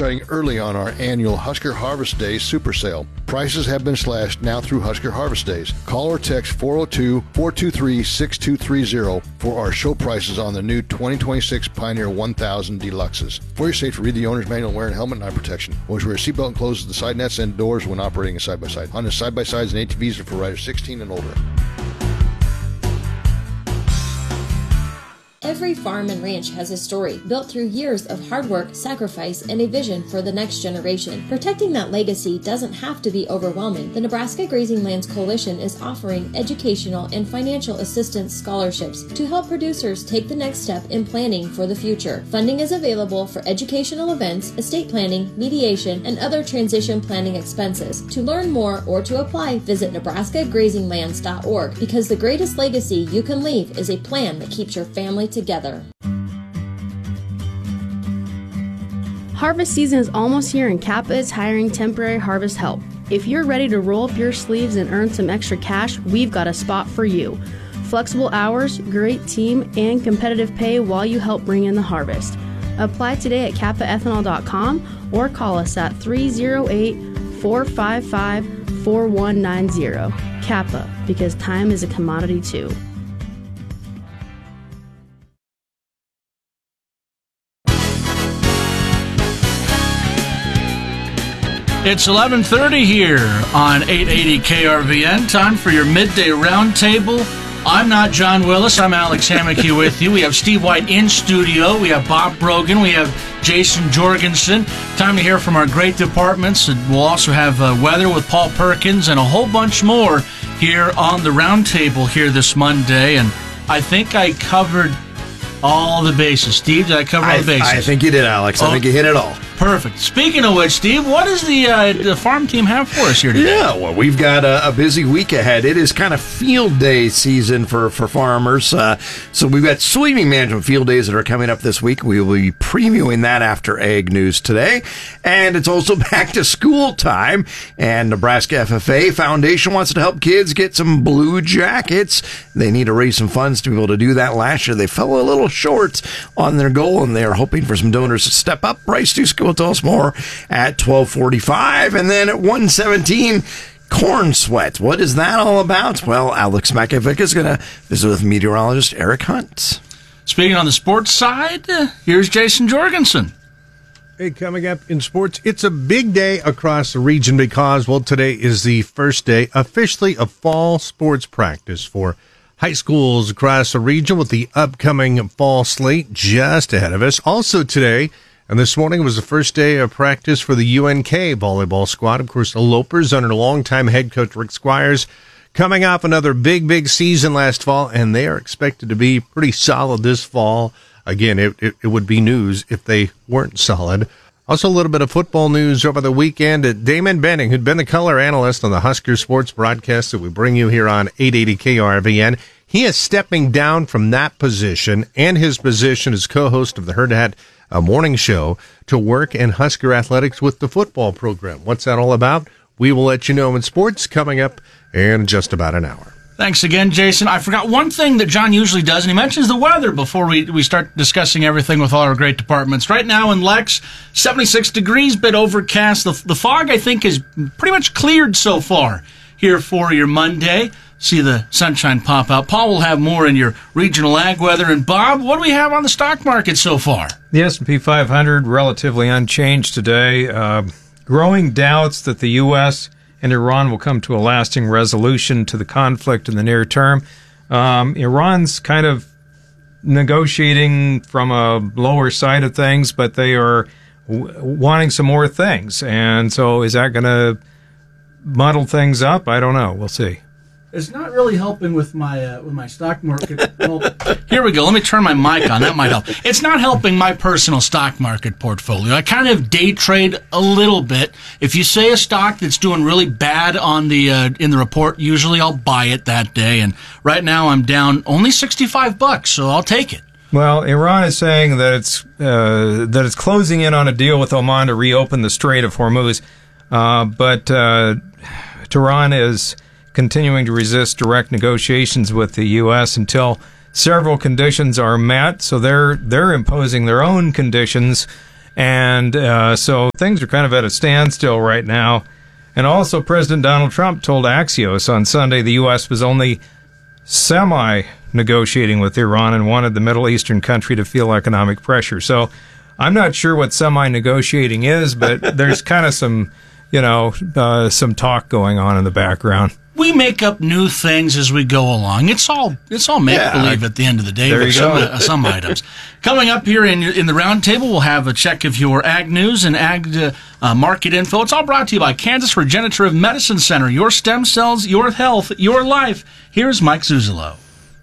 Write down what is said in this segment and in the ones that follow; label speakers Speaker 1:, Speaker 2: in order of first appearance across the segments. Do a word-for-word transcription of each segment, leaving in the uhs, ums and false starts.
Speaker 1: starting early on our annual Husker Harvest Day Super Sale. Prices have been slashed now through Husker Harvest Days. Call or text four oh two, four two three, six two three zero for our show prices on the new twenty twenty-six Pioneer one thousand Deluxes. For your safety, read the owner's manual, wearing helmet and eye protection. Always wear a seatbelt and closes the side nets and doors when operating a side-by-side. Honda side-by-sides and A T Vs are for riders sixteen and older.
Speaker 2: Every farm and ranch has a story built through years of hard work, sacrifice, and a vision for the next generation. Protecting that legacy doesn't have to be overwhelming. The Nebraska Grazing Lands Coalition is offering educational and financial assistance scholarships to help producers take the next step in planning for the future. Funding is available for educational events, estate planning, mediation, and other transition planning expenses. To learn more or to apply, visit nebraska grazing lands dot org, because the greatest legacy you can leave is a plan that keeps your family together.
Speaker 3: Harvest season is almost here and Kappa is hiring temporary harvest help. If you're ready to roll up your sleeves and earn some extra cash, we've got a spot for you. Flexible hours, great team, and competitive pay while you help bring in the harvest. Apply today at kappa ethanol dot com or call us at three oh eight, four five five, four one nine zero. Kappa, because time is a commodity too.
Speaker 4: It's eleven thirty here on eight eighty K R V N. Time for your midday roundtable. I'm not John Willis. I'm Alex Hammock here with you. We have Steve White in studio. We have Bob Brogan. We have Jason Jorgensen. Time to hear from our great departments. And we'll also have uh, weather with Paul Perkins and a whole bunch more here on the roundtable here this Monday. And I think I covered all the bases. Steve, did I cover all
Speaker 5: I,
Speaker 4: the bases?
Speaker 5: I think you did, Alex. I
Speaker 4: oh,
Speaker 5: think you hit it all.
Speaker 4: Perfect. Speaking of which, Steve, what does the, uh, the farm team have for us here today?
Speaker 5: Yeah, well, we've got a, a busy week ahead. It is kind of field day season for, for farmers. Uh, so we've got soybean management field days that are coming up this week. We will be previewing that after Ag News today. And it's also back to school time. And Nebraska F F A Foundation wants to help kids get some blue jackets. They need to raise some funds to be able to do that. Last year, they fell a little short on their goal, and they're hoping for some donors to step up. Bryce Dusko will tell us more at twelve forty-five, and then at one seventeen, corn sweat. What is that all about? Well, Alex Makovic is going to visit with meteorologist Eric Hunt.
Speaker 4: Speaking on the sports side, uh, here's Jason Jorgensen.
Speaker 6: Hey, coming up in sports, it's a big day across the region because, well, today is the first day officially of fall sports practice for high schools across the region, with the upcoming fall slate just ahead of us. Also today, and this morning, was the first day of practice for the U N K volleyball squad. Of course, the Lopers, under longtime head coach Rick Squires, coming off another big, big season last fall, and they are expected to be pretty solid this fall. Again, it, it, it would be news if they weren't solid. Also, a little bit of football news over the weekend. Damon Benning, who'd been the color analyst on the Husker sports broadcast that we bring you here on eight eighty K R V N, he is stepping down from that position and his position as co-host of the Herd Hat a morning show to work in Husker athletics with the football program. What's that all about? We will let you know in sports coming up in just about an hour.
Speaker 4: Thanks again, Jason. I forgot one thing that John usually does, and he mentions the weather before we, we start discussing everything with all our great departments. Right now in Lex, seventy-six degrees, bit overcast. The, the fog, I think, is pretty much cleared so far here for your Monday. See the sunshine pop out. Paul will have more in your regional ag weather. And Bob, what do we have on the stock market so far?
Speaker 7: The S and P five hundred relatively unchanged today. Uh, growing doubts that the U S and Iran will come to a lasting resolution to the conflict in the near term. Um, Iran's kind of negotiating from a lower side of things, but they are w- wanting some more things. And so is that going to muddle things up? I don't know. We'll see.
Speaker 4: It's not really helping with my uh, with my stock market. Well, here we go. Let me turn my mic on. That might help. It's not helping my personal stock market portfolio. I kind of day trade a little bit. If you say a stock that's doing really bad on the uh, in the report, usually I'll buy it that day. And right now I'm down only sixty-five bucks, so I'll take it.
Speaker 7: Well, Iran is saying that it's uh, that it's closing in on a deal with Oman to reopen the Strait of Hormuz, uh, but uh, Tehran is continuing to resist direct negotiations with the U S until several conditions are met. So they're they're imposing their own conditions, And uh, so things are kind of at a standstill right now. And also, President Donald Trump told Axios on Sunday the U S was only semi-negotiating with Iran and wanted the Middle Eastern country to feel economic pressure. So I'm not sure what semi-negotiating is, but there's kind of some, you know, uh, some talk going on in the background.
Speaker 4: We make up new things as we go along. It's all it's all make believe yeah, at the end of the day.
Speaker 7: There you
Speaker 4: some,
Speaker 7: go.
Speaker 4: Uh, some items coming up here in in the roundtable. We'll have a check of your ag news and ag uh, uh, market info. It's all brought to you by Kansas Regenerative Medicine Center. Your stem cells, your health, your life. Here's Mike Zuzolo.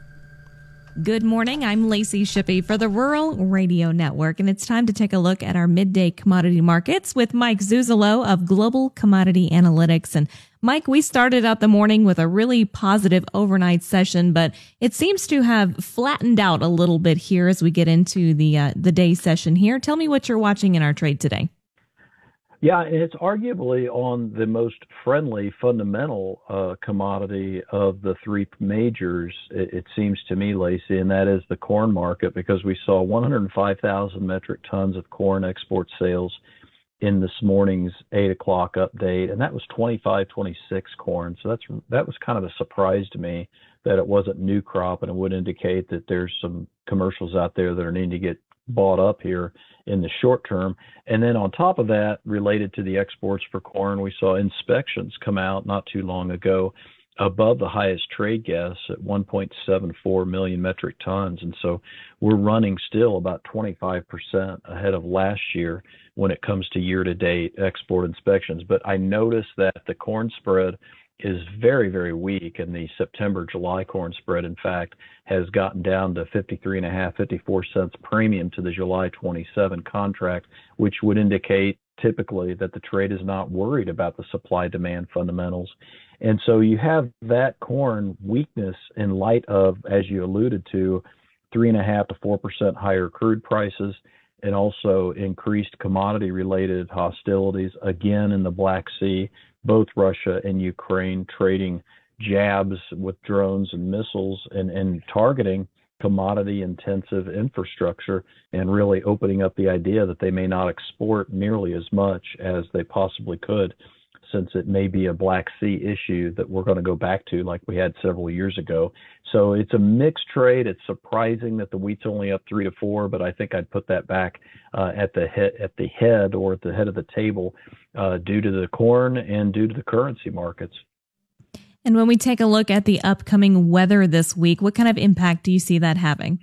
Speaker 8: Good morning. I'm Lacey Shippey for the Rural Radio Network, and it's time to take a look at our midday commodity markets with Mike Zuzolo of Global Commodity Analytics. And Mike, we started out the morning with a really positive overnight session, but it seems to have flattened out a little bit here as we get into the uh, the day session here. Tell me what you're watching in our trade today.
Speaker 9: Yeah, it's arguably on the most friendly fundamental uh, commodity of the three majors, it, it seems to me, Lacey, and that is the corn market, because we saw one hundred five thousand metric tons of corn export sales in this morning's eight o'clock update, and that was twenty-five twenty-six corn. So that's that was kind of a surprise to me that it wasn't new crop, and it would indicate that there's some commercials out there that are needing to get bought up here in the short term. And then on top of that, related to the exports for corn, we saw inspections come out not too long ago above the highest trade gas at one point seven four million metric tons. And so we're running still about twenty-five percent ahead of last year when it comes to year-to-date export inspections. But I noticed that the corn spread is very, very weak, and the September-July corn spread, in fact, has gotten down to fifty-three and a half, fifty-four cents premium to the July twenty-seven contract, which would indicate typically that the trade is not worried about the supply-demand fundamentals. And so you have that corn weakness in light of, as you alluded to, three and a half to four percent higher crude prices, and also increased commodity-related hostilities, again in the Black Sea, both Russia and Ukraine trading jabs with drones and missiles and, and targeting commodity-intensive infrastructure, and really opening up the idea that they may not export nearly as much as they possibly could, since it may be a Black Sea issue that we're going to go back to like we had several years ago. So it's a mixed trade. It's surprising that the wheat's only up three to four, but I think I'd put that back uh, at the head, at the head or at the head of the table uh, due to the corn and due to the currency markets.
Speaker 8: And when we take a look at the upcoming weather this week, what kind of impact do you see that having?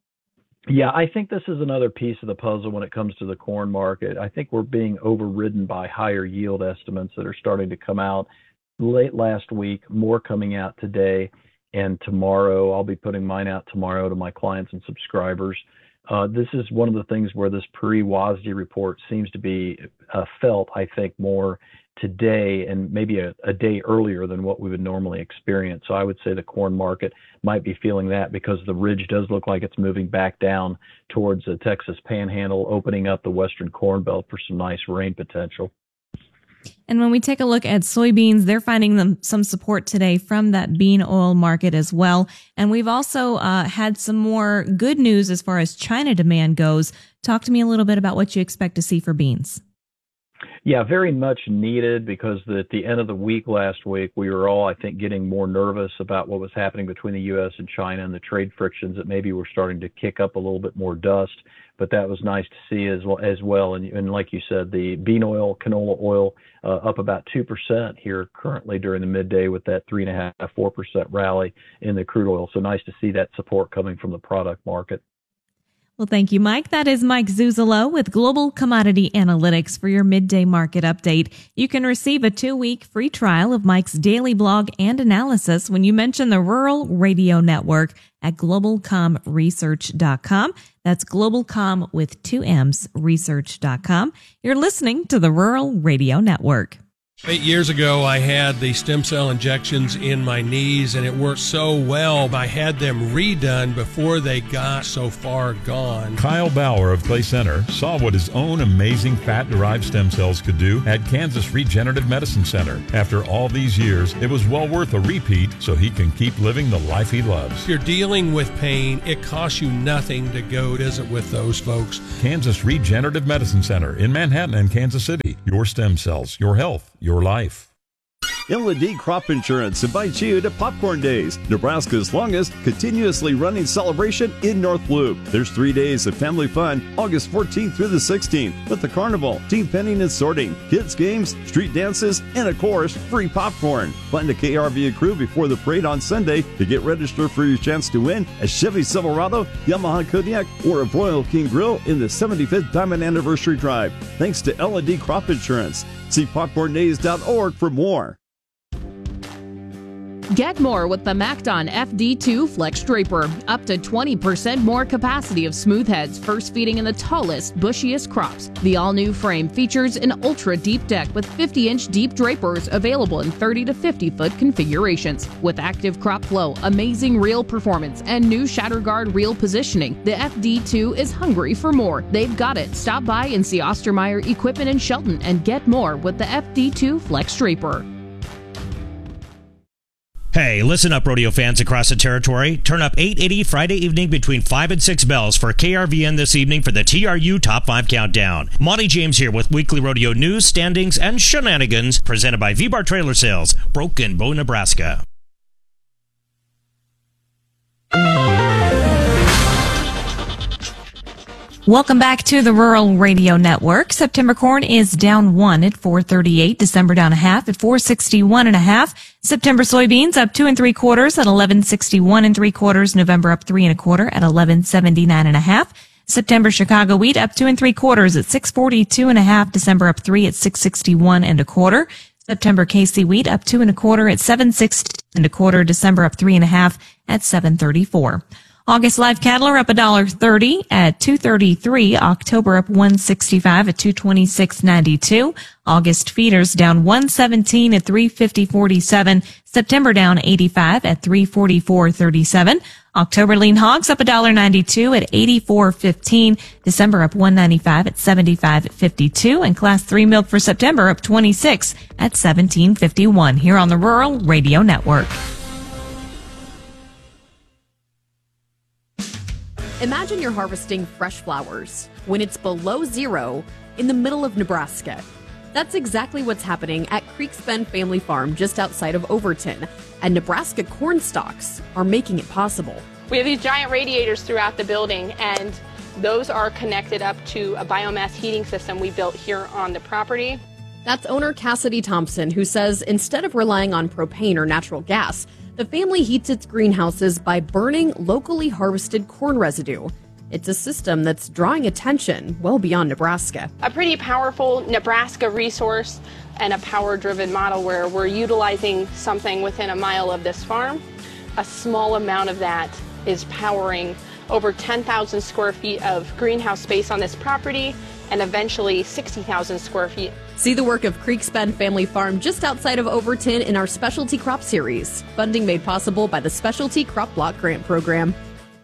Speaker 9: Yeah, I think this is another piece of the puzzle when it comes to the corn market. I think we're being overridden by higher yield estimates that are starting to come out late last week, more coming out today and tomorrow. I'll be putting mine out tomorrow to my clients and subscribers. Uh, this is one of the things where this pre-W A S D report seems to be uh, felt, I think, more today and maybe a, a day earlier than what we would normally experience. So I would say the corn market might be feeling that, because the ridge does look like it's moving back down towards the Texas Panhandle, opening up the western corn belt for some nice rain potential.
Speaker 8: And when we take a look at soybeans, they're finding them some support today from that bean oil market as well. And we've also uh, had some more good news as far as China demand goes. Talk to me a little bit about what you expect to see for beans.
Speaker 9: Yeah, very much needed, because the, at the end of the week last week, we were all, I think, getting more nervous about what was happening between the U S and China and the trade frictions that maybe were starting to kick up a little bit more dust. But that was nice to see as well. As well. And, and like you said, the bean oil, canola oil, uh, up about two percent here currently during the midday, with that three and a half, four percent rally in the crude oil. So nice to see that support coming from the product market.
Speaker 8: Well, thank you, Mike. That is Mike Zuzolo with Global Commodity Analytics for your midday market update. You can receive a two-week free trial of Mike's daily blog and analysis when you mention the Rural Radio Network at global com research dot com. That's globalcom with two M's, research dot com. You're listening to the Rural Radio Network.
Speaker 10: Eight years ago, I had the stem cell injections in my knees, and it worked so well. I had them redone before they got so far gone.
Speaker 11: Kyle Bauer of Clay Center saw what his own amazing fat-derived stem cells could do at Kansas Regenerative Medicine Center. After all these years, it was well worth a repeat so he can keep living the life he loves.
Speaker 10: If you're dealing with pain, it costs you nothing to go visit with those folks.
Speaker 11: Kansas Regenerative Medicine Center in Manhattan and Kansas City. Your stem cells, your health, your life.
Speaker 12: L and D Crop Insurance invites you to Popcorn Days, Nebraska's longest continuously running celebration in North Loop. There's three days of family fun, August fourteenth through the sixteenth, with the carnival, team penning and sorting, kids games, street dances, and of course, free popcorn. Find the K R V A crew before the parade on Sunday to get registered for your chance to win a Chevy Silverado, Yamaha Kodiak, or a Royal King Grill in the seventy-fifth Diamond Anniversary Drive. Thanks to L and D Crop Insurance. See popcorn days dot org for more.
Speaker 13: Get more with the MacDon F D two Flex Draper. Up to twenty percent more capacity of smooth heads, first feeding in the tallest, bushiest crops. The all-new frame features an ultra-deep deck with fifty-inch deep drapers available in thirty to fifty foot configurations. With active crop flow, amazing reel performance, and new shatter guard reel positioning, the F D two is hungry for more. They've got it. Stop by and see Ostermeyer Equipment in Shelton and get more with the F D two Flex Draper.
Speaker 14: Hey, listen up, rodeo fans across the territory. Turn up eight eighty Friday evening between five and six bells for K R V N this evening for the T R U Top five Countdown. Monty James here with weekly rodeo news, standings, and shenanigans presented by V-Bar Trailer Sales, Broken Bow, Nebraska.
Speaker 8: Welcome back to the Rural Radio Network. September corn is down one at four thirty-eight. December down a half at four sixty-one and a half. September soybeans up two and three quarters at eleven sixty-one and three quarters. November up three and a quarter at eleven seventy-nine and a half. September Chicago wheat up two and three quarters at six forty-two and a half. December up three at six sixty-one and a quarter. September K C wheat up two and a quarter at seven sixty and a quarter. December up three and a half at seven thirty-four. August live cattle are up one dollar thirty at two thirty-three. October up one sixty-five at two twenty-six ninety-two. August feeders down one seventeen at three fifty forty-seven. September down eighty-five at three forty-four thirty-seven. October lean hogs up one dollar ninety-two at eighty-four fifteen. December up one ninety-five at seventy-five fifty-two. And class three milk for September up twenty-six at seventeen fifty-one. Here on the Rural Radio Network.
Speaker 13: Imagine you're harvesting fresh flowers when it's below zero in the middle of Nebraska. That's exactly what's happening at Creeks Bend Family Farm just outside of Overton, and Nebraska corn stalks are making it possible.
Speaker 15: We have these giant radiators throughout the building, and those are connected up to a biomass heating system we built here on the property.
Speaker 13: That's owner Cassidy Thompson, who says instead of relying on propane or natural gas, the family heats its greenhouses by burning locally harvested corn residue. It's a system that's drawing attention well beyond Nebraska.
Speaker 15: A pretty powerful Nebraska resource and a power-driven model where we're utilizing something within a mile of this farm. A small amount of that is powering over ten thousand square feet of greenhouse space on this property and eventually sixty thousand square feet.
Speaker 13: See the work of Creeks Bend Family Farm just outside of Overton in our Specialty Crop Series. Funding made possible by the Specialty Crop Block Grant Program.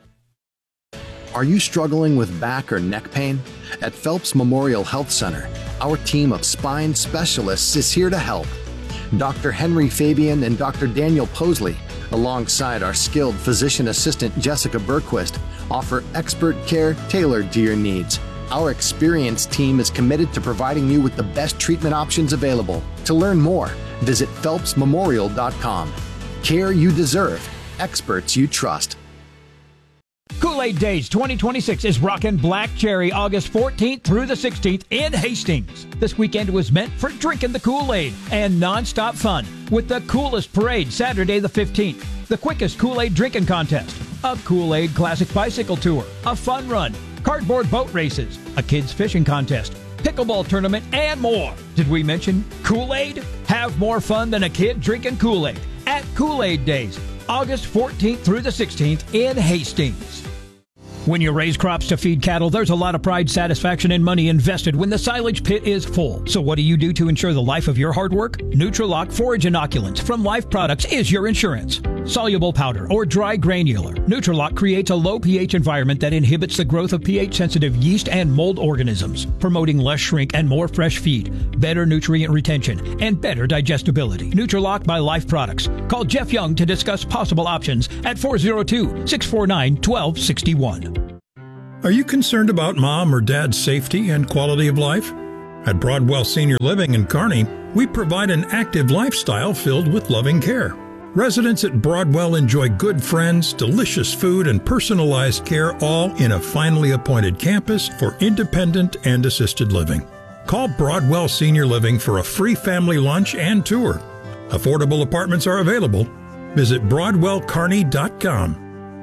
Speaker 16: Are you struggling with back or neck pain? At Phelps Memorial Health Center, our team of spine specialists is here to help. Doctor Henry Fabian and Doctor Daniel Posley, alongside our skilled physician assistant Jessica Berquist, offer expert care tailored to your needs. Our experienced team is committed to providing you with the best treatment options available. To learn more, visit phelps memorial dot com. Care you deserve, experts you trust.
Speaker 17: Kool-Aid Days twenty twenty-six is rockin' Black Cherry August fourteenth through the sixteenth in Hastings. This weekend was meant for drinking the Kool-Aid and non-stop fun with the coolest parade Saturday the fifteenth, the quickest Kool-Aid drinking contest, a Kool-Aid Classic Bicycle Tour, a fun run, cardboard boat races, a kids fishing contest, pickleball tournament, and more. Did we mention Kool-Aid? Have more fun than a kid drinking Kool-Aid at Kool-Aid Days, August fourteenth through the sixteenth in Hastings. When you raise crops to feed cattle, there's a lot of pride, satisfaction, and money invested when the silage pit is full. So what do you do to ensure the life of your hard work? Nutrilock Forage Inoculants from Life Products is your insurance. Soluble powder or dry granular, Nutrilock creates a low pH environment that inhibits the growth of pH-sensitive yeast and mold organisms, promoting less shrink and more fresh feed, better nutrient retention, and better digestibility. Nutrilock by Life Products. Call Jeff Young to discuss possible options at four oh two, six four nine, one two six one.
Speaker 18: Are you concerned about mom or dad's safety and quality of life? At Broadwell Senior Living in Kearney, we provide an active lifestyle filled with loving care. Residents at Broadwell enjoy good friends, delicious food, and personalized care, all in a finely appointed campus for independent and assisted living. Call Broadwell Senior Living for a free family lunch and tour. Affordable apartments are available. Visit broadwell kearney dot com.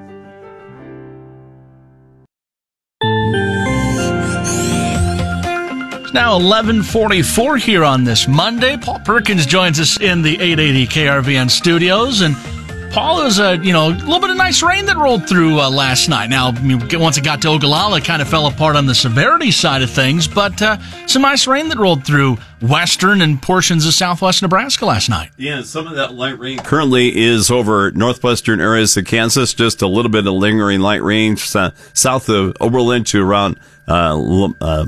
Speaker 4: Now eleven forty-four here on this Monday. Paul Perkins joins us in the eight eighty K R V N studios, and Paul, it was a you know a little bit of nice rain that rolled through uh, last night. Now, I mean, once it got to Ogallala, it kind of fell apart on the severity side of things, but uh, some nice rain that rolled through western and portions of southwest Nebraska last night.
Speaker 12: Yeah, some of that light rain currently is over northwestern areas of Kansas. Just a little bit of lingering light rain uh, south of Oberlin to around uh, uh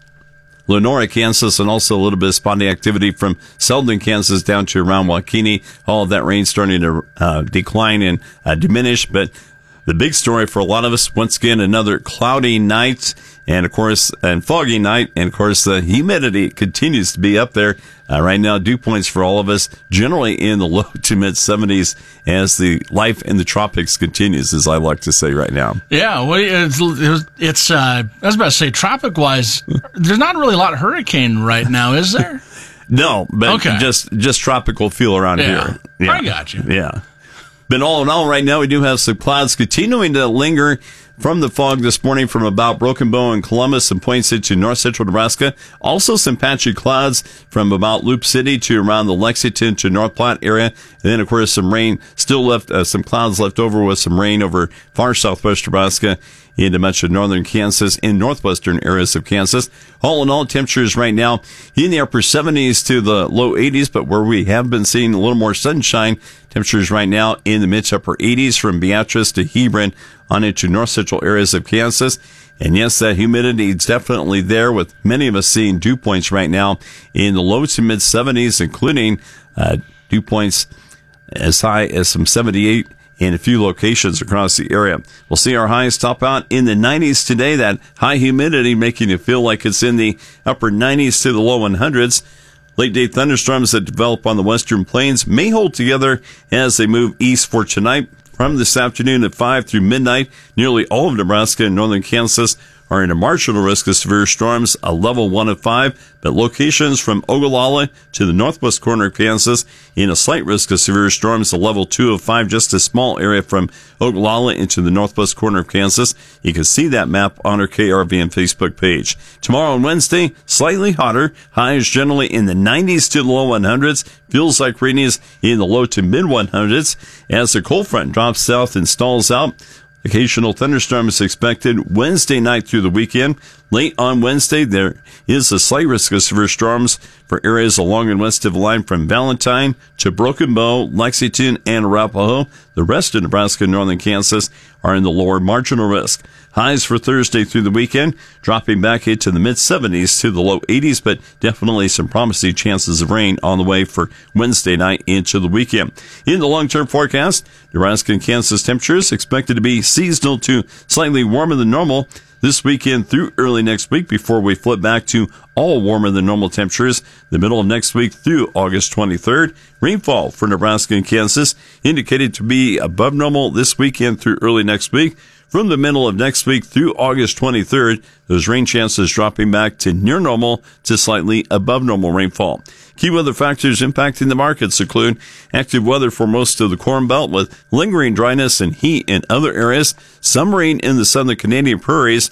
Speaker 12: Lenora, Kansas, and also a little bit of spotty activity from Selden, Kansas, down to around Waukene. All of that rain starting to uh, decline and uh, diminish. But the big story for a lot of us, once again, another cloudy night, and of course, and foggy night, and of course, the humidity continues to be up there. Uh, right now, dew points for all of us generally in the low to mid seventies as the life in the tropics continues, as I like to say right now.
Speaker 4: Yeah, well, it's, it's uh, I was about to say, tropic wise, there's not really a lot of hurricane right now, is there?
Speaker 12: No, but
Speaker 4: okay.
Speaker 12: just just tropical feel around
Speaker 4: yeah.
Speaker 12: here. Yeah,
Speaker 4: I got you.
Speaker 12: Yeah. But all in all, right now, we do have some clouds continuing to linger from the fog this morning from about Broken Bow and Columbus and points into north central Nebraska. Also some patchy clouds from about Loop City to around the Lexington to North Platte area. And then, of course, some rain still left, uh, some clouds left over with some rain over far southwest Nebraska into much of northern Kansas and northwestern areas of Kansas. All in all, temperatures right now in the upper seventies to the low eighties, but where we have been seeing a little more sunshine, temperatures right now in the mid to upper eighties from Beatrice to Hebron on into north central areas of Kansas. And yes, that humidity is definitely there, with many of us seeing dew points right now in the low to mid seventies, including uh, dew points as high as some seventy-eight in a few locations across the area. We'll see our highs top out in the nineties today. That high humidity making you feel like it's in the upper nineties to the low hundreds. Late day thunderstorms that develop on the western plains may hold together as they move east for tonight. From this afternoon at five through midnight, nearly all of Nebraska and northern Kansas are in a marginal risk of severe storms, a level one of five, but locations from Ogallala to the northwest corner of Kansas in a slight risk of severe storms, a level two of five, just a small area from Ogallala into the northwest corner of Kansas. You can see that map on our K R V N Facebook page. Tomorrow and Wednesday, slightly hotter, highs generally in the nineties to the low hundreds, feels like rainies in the low to mid hundreds as the cold front drops south and stalls out. Occasional thunderstorms expected Wednesday night through the weekend. Late on Wednesday, there is a slight risk of severe storms for areas along and west of the line from Valentine to Broken Bow, Lexington, and Arapahoe. The rest of Nebraska and northern Kansas are in the lower marginal risk. Highs for Thursday through the weekend, dropping back into the mid seventies to the low eighties, but definitely some promising chances of rain on the way for Wednesday night into the weekend. In the long-term forecast, Nebraska and Kansas temperatures expected to be seasonal to slightly warmer than normal this weekend through early next week before we flip back to all warmer than normal temperatures the middle of next week through August twenty-third. Rainfall for Nebraska and Kansas indicated to be above normal this weekend through early next week. From the middle of next week through August twenty-third, those rain chances dropping back to near normal to slightly above normal rainfall. Key weather factors impacting the markets include active weather for most of the Corn Belt with lingering dryness and heat in other areas, some rain in the southern Canadian prairies,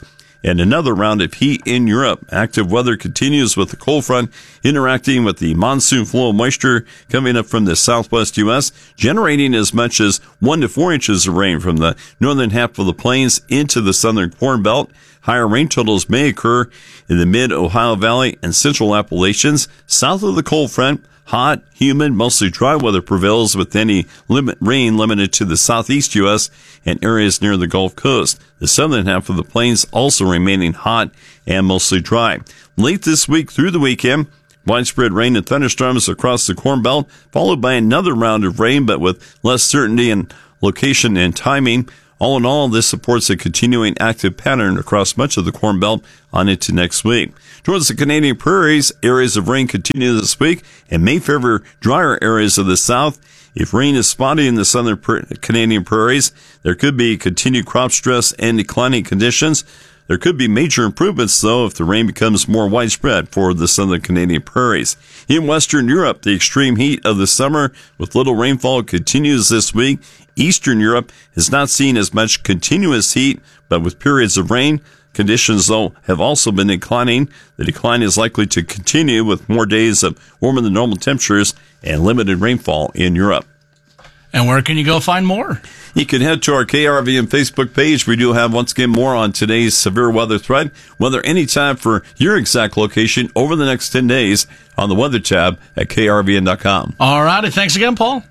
Speaker 12: and another round of heat in Europe. Active weather continues with the cold front interacting with the monsoon flow of moisture coming up from the southwest U S, generating as much as one to four inches of rain from the northern half of the plains into the southern Corn Belt. Higher rain totals may occur in the mid-Ohio Valley and central Appalachians. South of the cold front, hot, humid, mostly dry weather prevails with any limit rain limited to the southeast U S and areas near the Gulf Coast. The southern half of the plains also remaining hot and mostly dry. Late this week through the weekend, widespread rain and thunderstorms across the Corn Belt, followed by another round of rain, but with less certainty in location and timing. All in all, this supports a continuing active pattern across much of the Corn Belt on into next week. Towards the Canadian prairies, areas of rain continue this week and may favor drier areas of the south. If rain is spotty in the southern Canadian prairies, there could be continued crop stress and declining conditions. There could be major improvements, though, if the rain becomes more widespread for the southern Canadian prairies. In Western Europe, the extreme heat of the summer with little rainfall continues this week. Eastern Europe has not seen as much continuous heat, but with periods of rain. Conditions, though, have also been declining. The decline is likely to continue with more days of warmer than normal temperatures and limited rainfall in Europe.
Speaker 4: And where can you go find more?
Speaker 12: You can head to our K R V N Facebook page. We do have, once again, more on today's severe weather threat. Weather anytime for your exact location over the next ten days on the weather tab at K R V N dot com.
Speaker 4: All righty. Thanks again, Paul.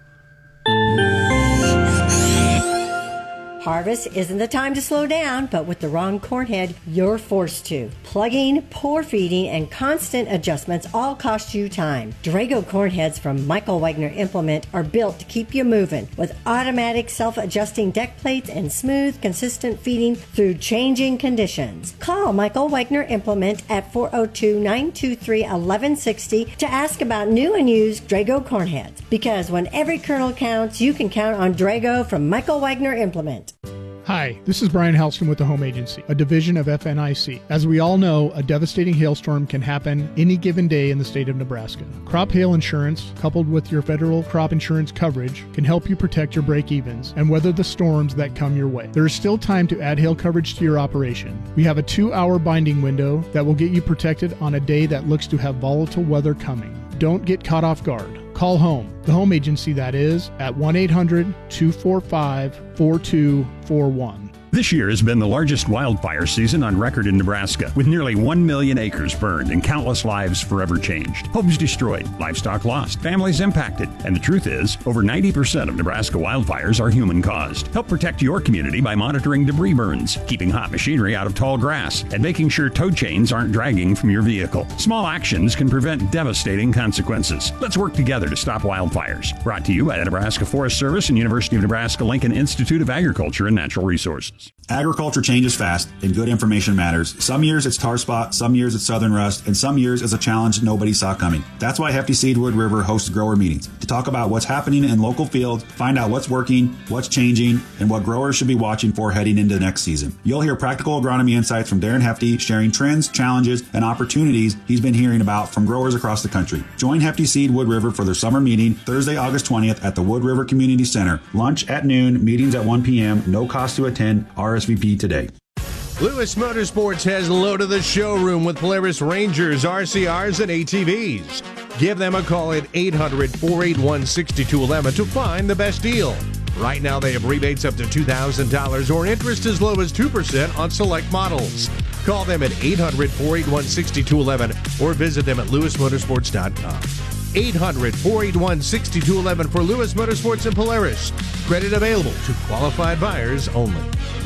Speaker 19: Harvest isn't the time to slow down, but with the wrong corn head, you're forced to. Plugging, poor feeding, and constant adjustments all cost you time. Drago corn heads from Michael Wagner Implement are built to keep you moving with automatic self-adjusting deck plates and smooth, consistent feeding through changing conditions. Call Michael Wagner Implement at four oh two, nine two three, one one six oh to ask about new and used Drago corn heads. Because when every kernel counts, you can count on Drago from Michael Wagner Implement.
Speaker 20: Hi, this is Brian Helston with the Home Agency, a division of F N I C. As we all know, a devastating hailstorm can happen any given day in the state of Nebraska. Crop hail insurance, coupled with your federal crop insurance coverage, can help you protect your break-evens and weather the storms that come your way. There is still time to add hail coverage to your operation. We have a two-hour binding window that will get you protected on a day that looks to have volatile weather coming. Don't get caught off guard. Call home, the Home Agency that is, at one eight hundred, two four five, four two four one.
Speaker 21: This year has been the largest wildfire season on record in Nebraska, with nearly one million acres burned and countless lives forever changed. Homes destroyed, livestock lost, families impacted. And the truth is, over ninety percent of Nebraska wildfires are human-caused. Help protect your community by monitoring debris burns, keeping hot machinery out of tall grass, and making sure tow chains aren't dragging from your vehicle. Small actions can prevent devastating consequences. Let's work together to stop wildfires. Brought to you by the Nebraska Forest Service and University of Nebraska-Lincoln Institute of Agriculture and Natural Resources.
Speaker 22: Agriculture changes fast, and good information matters. Some years it's tar spot, some years it's southern rust, and some years it's a challenge nobody saw coming. That's why Hefty Seed Wood River hosts grower meetings to talk about what's happening in local fields, find out what's working, what's changing, and what growers should be watching for heading into the next season. You'll hear practical agronomy insights from Darren Hefty, sharing trends, challenges, and opportunities he's been hearing about from growers across the country. Join Hefty Seed Wood River for their summer meeting Thursday, August twentieth at the Wood River Community Center. Lunch at noon, meetings at one p.m., no cost to attend. R S V P today.
Speaker 6: Lewis Motorsports has loaded the showroom with Polaris Rangers, R C Rs, and A T Vs. Give them a call at eight hundred, four eight one, six two one one to find the best deal. Right now, they have rebates up to two thousand dollars or interest as low as two percent on select models. Call them at eight hundred, four eight one, six two one one or visit them at lewis motorsports dot com. eight hundred, four eight one, six two one one for Lewis Motorsports and Polaris. Credit available to qualified buyers only.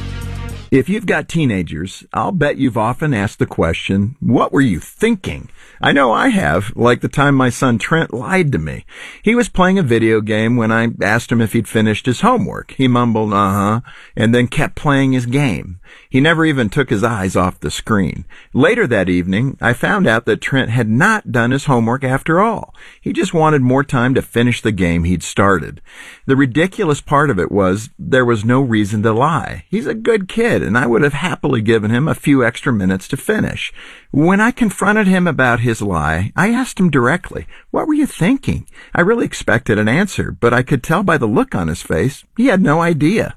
Speaker 23: If you've got teenagers, I'll bet you've often asked the question, what were you thinking? I know I have, like the time my son Trent lied to me. He was playing a video game when I asked him if he'd finished his homework. He mumbled, uh-huh, and then kept playing his game. He never even took his eyes off the screen. Later that evening, I found out that Trent had not done his homework after all. He just wanted more time to finish the game he'd started. The ridiculous part of it was there was no reason to lie. He's a good kid, and I would have happily given him a few extra minutes to finish. When I confronted him about his lie, I asked him directly, what were you thinking? I really expected an answer, but I could tell by the look on his face he had no idea.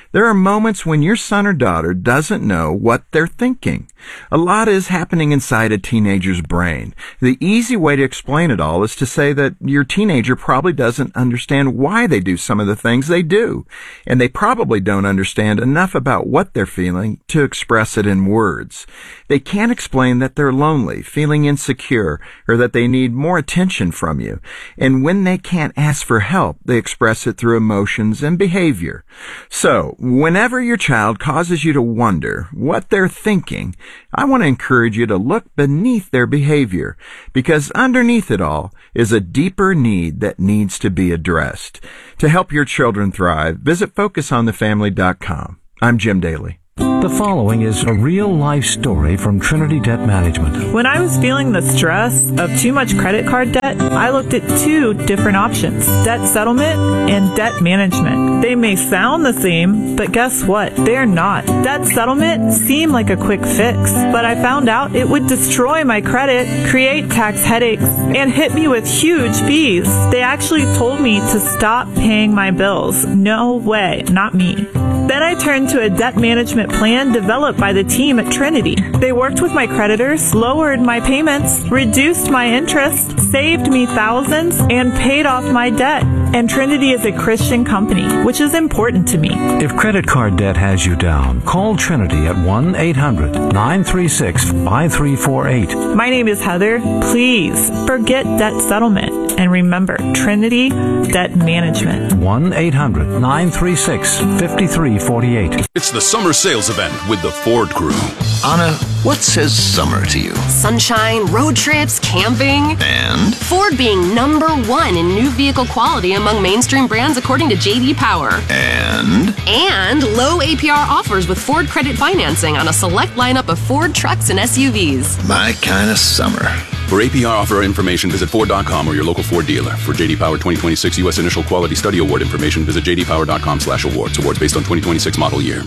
Speaker 23: There are moments when your son or daughter doesn't know what they're thinking. A lot is happening inside a teenager's brain. The easy way to explain it all is to say that your teenager probably doesn't understand why they do some of the things they do, and they probably don't understand enough about what they're feeling to express it in words. They can't explain that they're lonely, feeling insecure, or that they need more attention from you. And when they can't ask for help, they express it through emotions and behavior. So, whenever your child causes you to wonder what they're thinking, I want to encourage you to look beneath their behavior, because underneath it all is a deeper need that needs to be addressed. To help your children thrive, visit focus on the family dot com. I'm Jim Daly.
Speaker 1: The following is a real-life story from Trinity Debt Management.
Speaker 2: When I was feeling the stress of too much credit card debt, I looked at two different options, debt settlement and debt management. They may sound the same, but guess what? They're not. Debt settlement seemed like a quick fix, but I found out it would destroy my credit, create tax headaches, and hit me with huge fees. They actually told me to stop paying my bills. No way, not me. Then I turned to a debt management plan developed by the team at Trinity. They worked with my creditors, lowered my payments, reduced my interest, saved me thousands, and paid off my debt. And Trinity is a Christian company, which is important to me.
Speaker 1: If credit card debt has you down, call Trinity at one eight hundred nine three six five three four eight.
Speaker 2: My name is Heather. Please forget debt settlement. And remember, Trinity Debt Management.
Speaker 1: one eight hundred nine three six five three four eight.
Speaker 3: It's the summer sales event with the Ford Crew.
Speaker 24: Anna, what says summer to you?
Speaker 25: Sunshine, road trips, camping.
Speaker 24: And?
Speaker 25: Ford being number one in new vehicle quality among mainstream brands according to J D Power.
Speaker 24: And?
Speaker 25: And low A P R offers with Ford credit financing on a select lineup of Ford trucks and S U Vs.
Speaker 24: My kind of summer.
Speaker 3: For A P R offer information, visit Ford dot com or your local Ford dealer. For J D Power twenty twenty-six U S Initial Quality Study Award information, visit j d power dot com slash awards. Awards based on twenty twenty-six model year.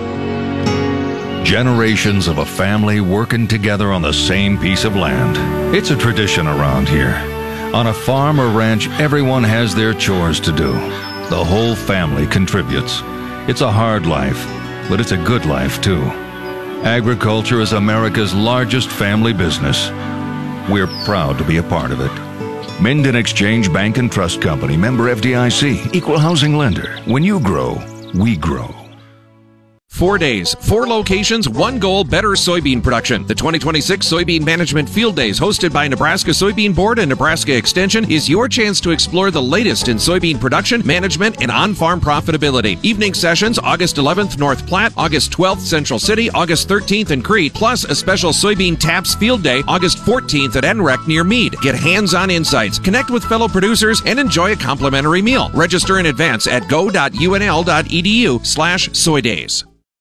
Speaker 26: Generations of a family working together on the same piece of land. It's a tradition around here. On a farm or ranch, everyone has their chores to do. The whole family contributes. It's a hard life, but it's a good life too. Agriculture is America's largest family business. We're proud to be a part of it. Minden Exchange Bank and Trust Company, member F D I C, equal housing lender. When you grow, we grow.
Speaker 27: Four days, four locations, one goal, better soybean production. The twenty twenty-six Soybean Management Field Days, hosted by Nebraska Soybean Board and Nebraska Extension, is your chance to explore the latest in soybean production, management, and on-farm profitability. Evening sessions, August eleventh, North Platte, August twelfth, Central City, August thirteenth in Crete, plus a special Soybean Taps Field Day, August fourteenth at N R E C near Meade. Get hands-on insights, connect with fellow producers, and enjoy a complimentary meal. Register in advance at go dot u n l dot e d u slash soy days.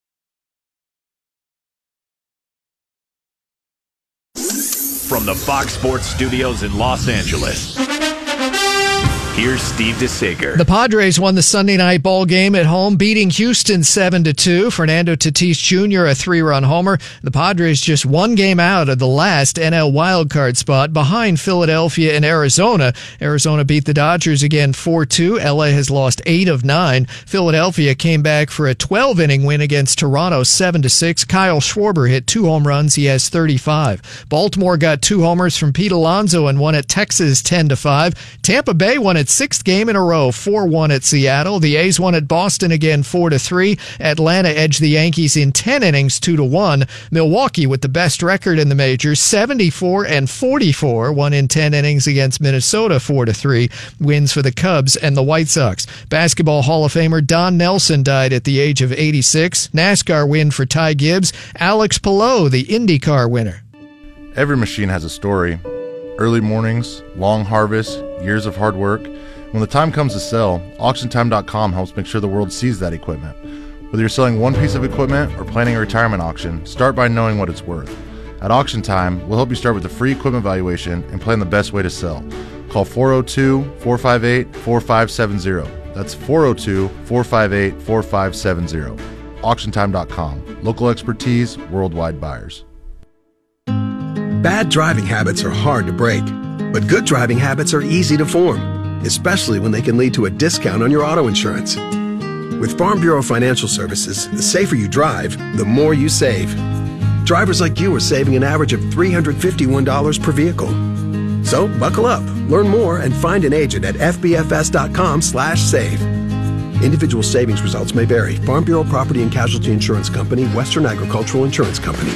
Speaker 28: From the Fox Sports Studios in Los Angeles, here's Steve DeSager.
Speaker 29: The Padres won the Sunday night ball game at home, beating Houston seven to two. Fernando Tatis Junior a three-run homer. The Padres just one game out of the last N L wildcard spot, behind Philadelphia and Arizona. Arizona beat the Dodgers again four two. L A has lost eight of nine. Philadelphia came back for a twelve-inning win against Toronto seven to six. Kyle Schwarber hit two home runs. He has thirty-five. Baltimore got two homers from Pete Alonso and won at Texas ten to five. Tampa Bay won its sixth game in a row, four one at Seattle. The A's won at Boston again four to three. Atlanta edged the Yankees in ten innings two to one. Milwaukee, with the best record in the majors, seventy-four and forty-four, won in ten innings against Minnesota four to three. Wins for the Cubs and the White Sox. Basketball Hall of Famer Don Nelson died at the age of eighty-six. NASCAR win for Ty Gibbs. Alex Palou, the IndyCar winner.
Speaker 30: Every machine has a story. Early mornings, long harvests, years of hard work. When the time comes to sell, auction time dot com helps make sure the world sees that equipment. Whether you're selling one piece of equipment or planning a retirement auction, start by knowing what it's worth. At Auction Time, we'll help you start with a free equipment valuation and plan the best way to sell. Call four oh two, four five eight, four five seven zero. That's four oh two, four five eight, four five seven zero. auction time dot com. Local expertise, worldwide buyers.
Speaker 31: Bad driving habits are hard to break, but good driving habits are easy to form, especially when they can lead to a discount on your auto insurance. With Farm Bureau Financial Services, the safer you drive, the more you save. Drivers like you are saving an average of three hundred fifty-one dollars per vehicle. So buckle up, learn more, and find an agent at f b f s dot com slash save. Individual savings results may vary. Farm Bureau Property and Casualty Insurance Company, Western Agricultural Insurance Company.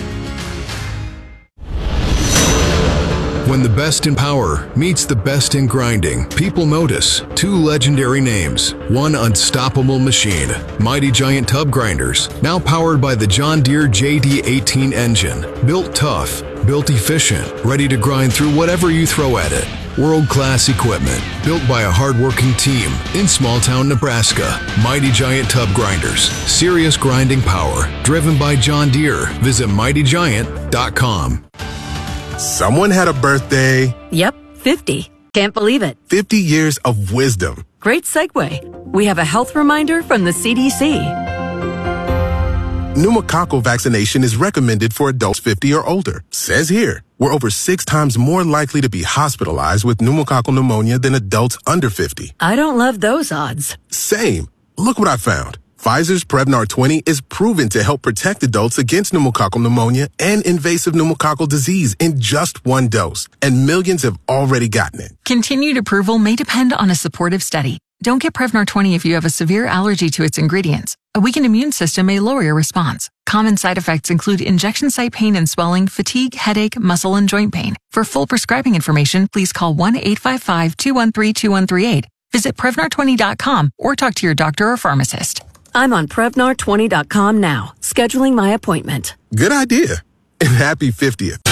Speaker 5: When the best in power meets the best in grinding, people notice two legendary names. One unstoppable machine, Mighty Giant Tub Grinders, now powered by the John Deere J D eighteen engine. Built tough, built efficient, ready to grind through whatever you throw at it. World-class equipment, built by a hard-working team in small-town Nebraska. Mighty Giant Tub Grinders, serious grinding power, driven by John Deere. Visit mighty giant dot com.
Speaker 7: Someone had a birthday.
Speaker 8: Yep, fifty. Can't believe it.
Speaker 7: fifty years of wisdom.
Speaker 8: Great segue. We have a health reminder from the C D C.
Speaker 7: Pneumococcal vaccination is recommended for adults fifty or older. Says here, we're over six times more likely to be hospitalized with pneumococcal pneumonia than adults under fifty.
Speaker 8: I don't love those odds.
Speaker 7: Same. Look what I found. Pfizer's Prevnar twenty is proven to help protect adults against pneumococcal pneumonia and invasive pneumococcal disease in just one dose, and millions have already gotten it.
Speaker 9: Continued approval may depend on a supportive study. Don't get Prevnar twenty if you have a severe allergy to its ingredients. A weakened immune system may lower your response. Common side effects include injection site pain and swelling, fatigue, headache, muscle, and joint pain. For full prescribing information, please call one eight five five, two one three, two one three eight. Visit Prevnar twenty dot com or talk to your doctor or pharmacist.
Speaker 8: I'm on Prevnar twenty dot com now, scheduling my appointment.
Speaker 7: Good idea. And happy fiftieth.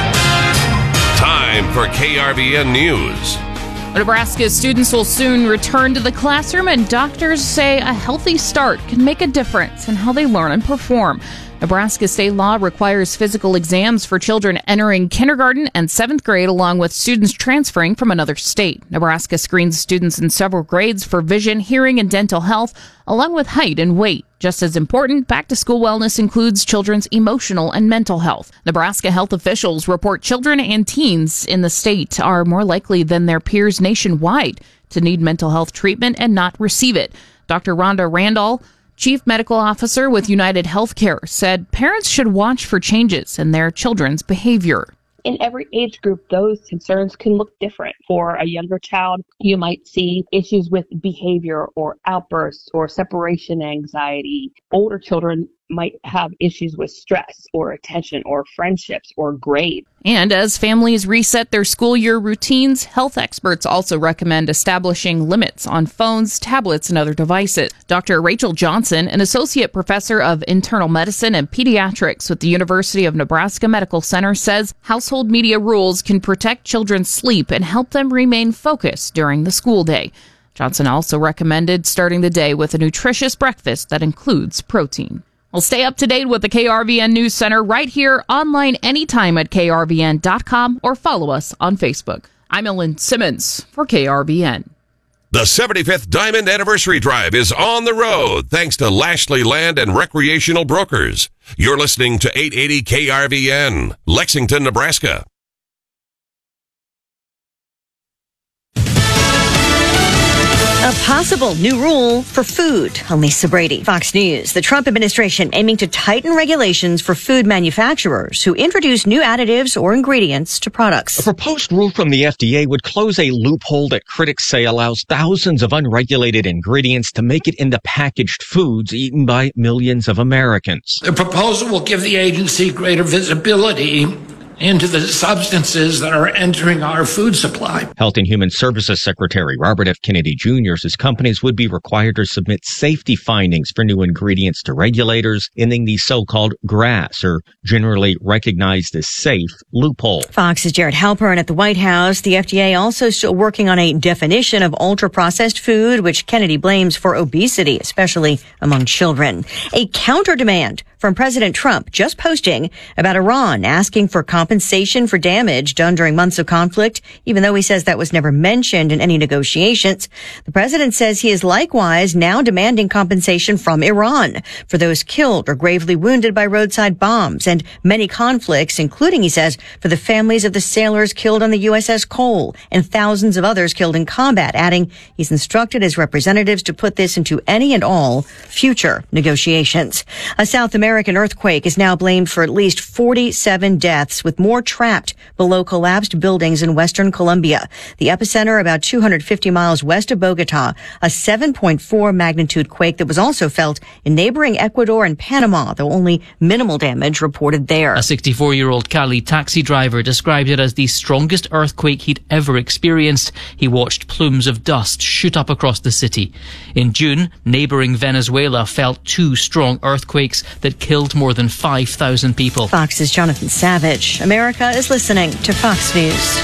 Speaker 10: Time for K R V N News.
Speaker 11: Nebraska students will soon return to the classroom, and doctors say a healthy start can make a difference in how they learn and perform. Nebraska state law requires physical exams for children entering kindergarten and seventh grade, along with students transferring from another state. Nebraska screens students in several grades for vision, hearing, and dental health, along with height and weight. Just as important, back-to-school wellness includes children's emotional and mental health. Nebraska health officials report children and teens in the state are more likely than their peers nationwide to need mental health treatment and not receive it. Doctor Rhonda Randall, Chief Medical Officer with United Healthcare, said parents should watch for changes in their children's behavior.
Speaker 13: In every age group, those concerns can look different. For a younger child, you might see issues with behavior or outbursts or separation anxiety. Older children might have issues with stress or attention or friendships or grades.
Speaker 11: And as families reset their school year routines, health experts also recommend establishing limits on phones, tablets, and other devices. Doctor Rachel Johnson, an associate professor of internal medicine and pediatrics with the University of Nebraska Medical Center, says household media rules can protect children's sleep and help them remain focused during the school day. Johnson also recommended starting the day with a nutritious breakfast that includes protein. Well, stay up to date with the K R V N News Center right here, online anytime at K R V N dot com, or follow us on Facebook. I'm Ellen Simmons for K R V N.
Speaker 10: The seventy-fifth Diamond Anniversary Drive is on the road thanks to Lashley Land and Recreational Brokers. You're listening to eight eighty K R V N, Lexington, Nebraska.
Speaker 14: A possible new rule for food. I'm Lisa Brady, Fox News. The Trump administration aiming to tighten regulations for food manufacturers who introduce new additives or ingredients to products.
Speaker 15: A proposed rule from the F D A would close a loophole that critics say allows thousands of unregulated ingredients to make it into packaged foods eaten by millions of Americans.
Speaker 16: The proposal will give the agency greater visibility into the substances that are entering our food supply.
Speaker 15: Health and Human Services Secretary Robert F. Kennedy Junior says companies would be required to submit safety findings for new ingredients to regulators, ending the so-called GRAS, or generally recognized as safe, loophole.
Speaker 14: Fox's Jared Halpern at the White House. The F D A also still working on a definition of ultra-processed food, which Kennedy blames for obesity, especially among children. A counter-demand from President Trump just posting about Iran asking for compensation for damage done during months of conflict, even though he says that was never mentioned in any negotiations. The president says he is likewise now demanding compensation from Iran for those killed or gravely wounded by roadside bombs and many conflicts, including, he says, for the families of the sailors killed on the U S S Cole and thousands of others killed in combat, adding he's instructed his representatives to put this into any and all future negotiations. A South American earthquake is now blamed for at least forty-seven deaths, with more trapped below collapsed buildings in western Colombia. The epicenter about two hundred fifty miles west of Bogota, a seven point four magnitude quake that was also felt in neighboring Ecuador and Panama, though only minimal damage reported there.
Speaker 2: A sixty-four-year-old Cali taxi driver described it as the strongest earthquake he'd ever experienced. He watched plumes of dust shoot up across the city. In June, neighbouring Venezuela felt two strong earthquakes that killed more than five thousand people.
Speaker 14: Fox's Jonathan Savage. America is listening to Fox News.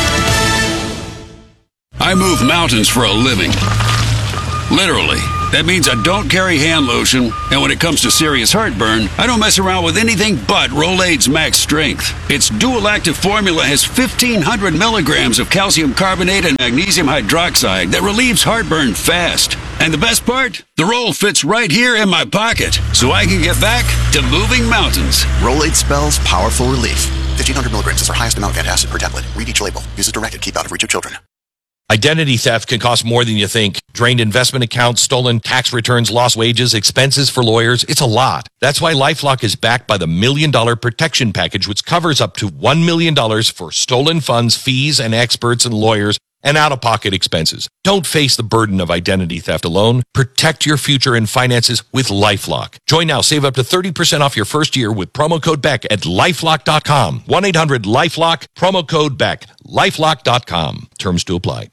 Speaker 4: I move mountains for a living. Literally. That means I don't carry hand lotion, and when it comes to serious heartburn, I don't mess around with anything but Rolaids Max Strength. Its dual-active formula has fifteen hundred milligrams of calcium carbonate and magnesium hydroxide that relieves heartburn fast. And the best part? The roll fits right here in my pocket, so I can get back to moving mountains.
Speaker 6: Rolaids spells powerful relief. fifteen hundred milligrams is our highest amount of antacid per tablet. Read each label. Use as directed. Keep out of reach of children.
Speaker 12: Identity theft can cost more than you think. Drained investment accounts, stolen tax returns, lost wages, expenses for lawyers. It's a lot. That's why LifeLock is backed by the Million Dollar Protection Package, which covers up to one million dollars for stolen funds, fees, and experts and lawyers, and out-of-pocket expenses. Don't face the burden of identity theft alone. Protect your future and finances with LifeLock. Join now. Save up to thirty percent off your first year with promo code Beck at lifelock dot com. one eight hundred LifeLock, promo code Beck, lifelock dot com. Terms to apply.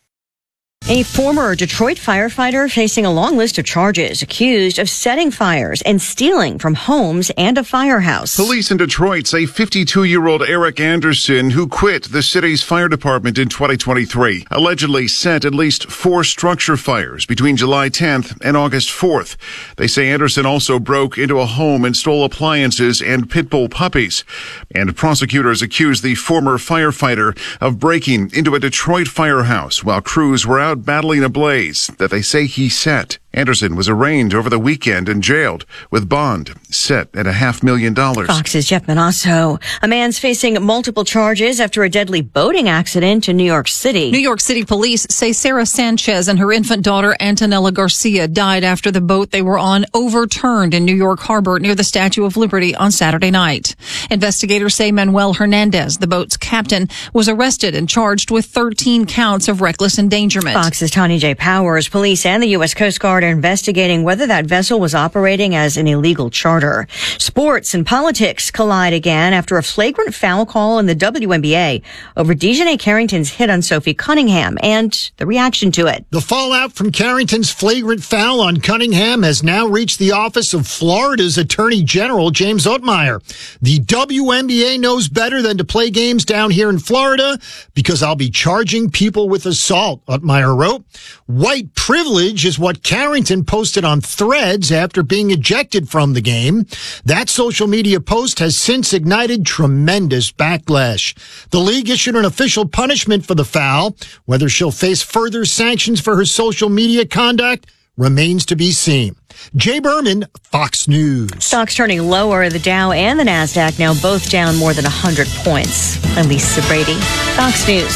Speaker 14: A former Detroit firefighter facing a long list of charges, accused of setting fires and stealing from homes and a firehouse.
Speaker 17: Police in Detroit say fifty-two-year-old Eric Anderson, who quit the city's fire department in twenty twenty-three, allegedly set at least four structure fires between July tenth and August fourth. They say Anderson also broke into a home and stole appliances and pit bull puppies. And prosecutors accuse the former firefighter of breaking into a Detroit firehouse while crews were out battling a blaze that they say he set. Anderson was arraigned over the weekend and jailed with bond set at a half million dollars.
Speaker 14: Fox's Jeff Manasso. A man's facing multiple charges after a deadly boating accident in New York City.
Speaker 18: New York City police say Sarah Sanchez and her infant daughter Antonella Garcia died after the boat they were on overturned in New York Harbor near the Statue of Liberty on Saturday night. Investigators say Manuel Hernandez, the boat's captain, was arrested and charged with thirteen counts of reckless endangerment.
Speaker 14: Fox's Tanya J. Powers. Police and the U S Coast Guard are investigating whether that vessel was operating as an illegal charter. Sports and politics collide again after a flagrant foul call in the W N B A over Dejanay Carrington's hit on Sophie Cunningham and the reaction to it.
Speaker 19: The fallout from Carrington's flagrant foul on Cunningham has now reached the office of Florida's Attorney General, James Ottmeyer. The W N B A knows better than to play games down here in Florida because I'll be charging people with assault, Ottmeyer wrote. White privilege is what Carrington posted on Threads after being ejected from the game. That social media post has since ignited tremendous backlash. The league issued an official punishment for the foul. Whether she'll face further sanctions for her social media conduct remains to be seen. Jay Berman, Fox News.
Speaker 14: Stocks turning lower. The Dow and the Nasdaq now both down more than one hundred points. I'm Lisa Brady, Fox News.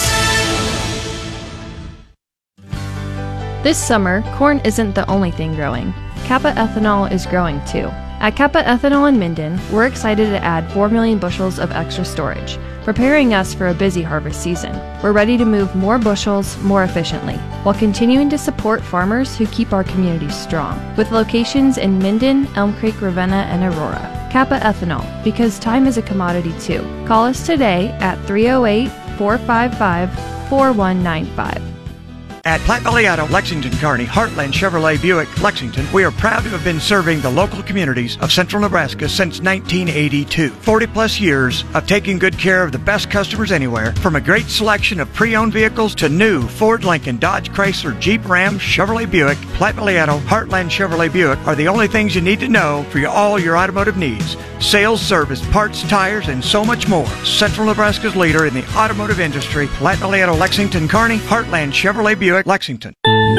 Speaker 20: This summer, corn isn't the only thing growing. Kappa Ethanol is growing too. At Kappa Ethanol in Minden, we're excited to add four million bushels of extra storage, preparing us for a busy harvest season. We're ready to move more bushels more efficiently, while continuing to support farmers who keep our communities strong, with locations in Minden, Elm Creek, Ravenna, and Aurora. Kappa Ethanol, because time is a commodity too. Call us today at three oh eight, four five five, four one nine five.
Speaker 1: At Platte Valleyado, Lexington, Kearney, Heartland Chevrolet Buick, Lexington, we are proud to have been serving the local communities of central Nebraska since nineteen eighty-two. forty plus years of taking good care of the best customers anywhere, from a great selection of pre-owned vehicles to new Ford, Lincoln, Dodge, Chrysler, Jeep, Ram, Chevrolet Buick. Platte Valleyado, Heartland Chevrolet Buick are the only things you need to know for your, all your automotive needs. Sales, service, parts, tires, and so much more. Central Nebraska's leader in the automotive industry. Platte Valleyado, Lexington, Kearney, Heartland Chevrolet Buick, Lexington.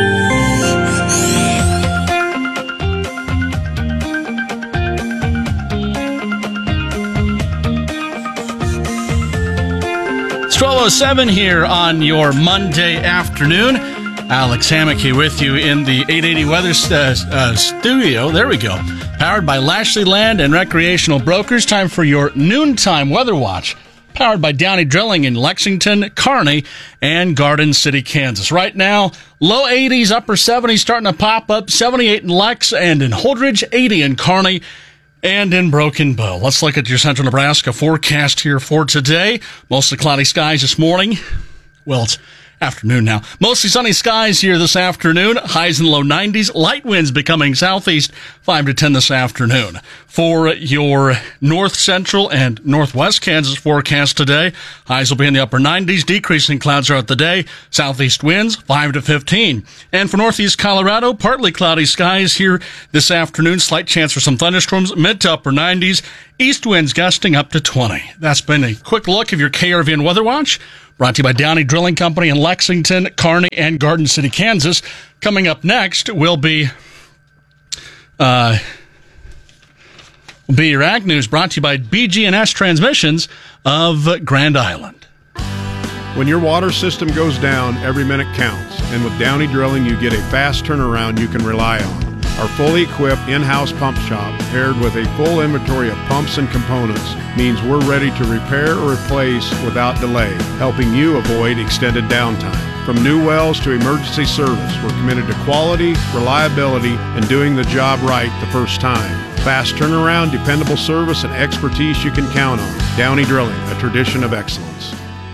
Speaker 3: It's twelve oh seven here on your Monday afternoon. Alex Hammack here with you in the eight eighty Weather uh, uh, Studio. There we go. Powered by Lashley Land and Recreational Brokers. Time for your noontime weather watch. Powered by Downey Drilling in Lexington, Kearney, and Garden City, Kansas. Right now, low eighties, upper seventies starting to pop up. seventy-eight in Lex and in Holdridge, eighty in Kearney and in Broken Bow. Let's look at your Central Nebraska forecast here for today. Mostly cloudy skies this morning. Well, it's afternoon now. Mostly sunny skies here this afternoon. Highs in the low nineties. Light winds becoming southeast five to ten this afternoon. For your north central and northwest Kansas forecast today, highs will be in the upper nineties. Decreasing clouds throughout the day. Southeast winds five to fifteen. And for northeast Colorado, partly cloudy skies here this afternoon. Slight chance for some thunderstorms. Mid to upper nineties. East winds gusting up to twenty. That's been a quick look of your K R V N Weather Watch. Brought to you by Downey Drilling Company in Lexington, Kearney, and Garden City, Kansas. Coming up next will be uh, will be your Ag News, brought to you by B G and S Transmissions of Grand Island.
Speaker 21: When your water system goes down, every minute counts. And with Downey Drilling, you get a fast turnaround you can rely on. Our fully equipped in-house pump shop, paired with a full inventory of pumps and components, means we're ready to repair or replace without delay, helping you avoid extended downtime. From new wells to emergency service, we're committed to quality, reliability, and doing the job right the first time. Fast turnaround, dependable service, and expertise you can count on. Downey Drilling, a tradition of excellence.